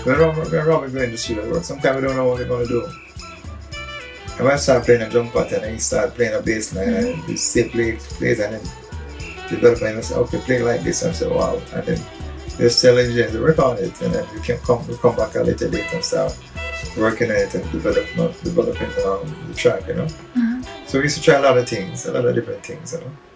We're Robin going to studio work. Sometimes we don't know what we're going to do. And when I start playing a drum pattern and he start playing a bass line and he still plays and then develop and say, okay, play like this and say, wow. And then they're still engineers to work on it and then we come back a little bit and start working on it and developing the track, you know. So we used to try a lot of things, a lot of different things, you know.